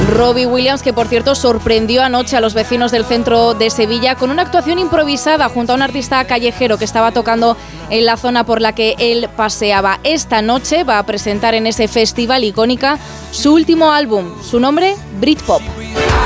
Robbie Williams, que por cierto sorprendió anoche a los vecinos del centro de Sevilla con una actuación improvisada junto a un artista callejero que estaba tocando en la zona por la que él paseaba. Esta noche va a presentar en ese festival Icónica su último álbum, su nombre, Britpop.